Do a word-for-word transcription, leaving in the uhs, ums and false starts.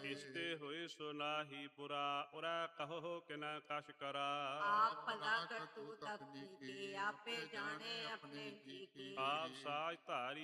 ਇਸਤੇ ਹੋਏ ਸੋ ਨਾਹੀ ਬੁਰਾ, ਉਰਾ ਕਹੋ ਕਿਨਾ ਕਛ ਕਰਾ। ਆਪ ਭਲਾ ਕਰਤੂਤ ਆਪਣੀ ਕੀ, ਆਪੇ ਜਾਣੇ ਆਪਣੇ ਜੀ ਕੀ। ਆਪ ਸਾਜ ਧਾਰੀ